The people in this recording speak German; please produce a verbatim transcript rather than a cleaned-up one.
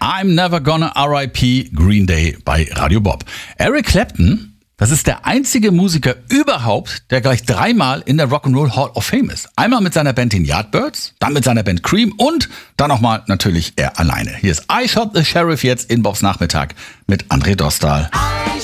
I'm Never Gonna R I P Green Day bei Radio Bob. Eric Clapton, das ist der einzige Musiker überhaupt, der gleich dreimal in der Rock'n'Roll Hall of Fame ist. Einmal mit seiner Band den Yardbirds, dann mit seiner Band Cream und dann nochmal natürlich er alleine. Hier ist I Shot the Sheriff jetzt in Bobs Nachmittag mit André Dostal.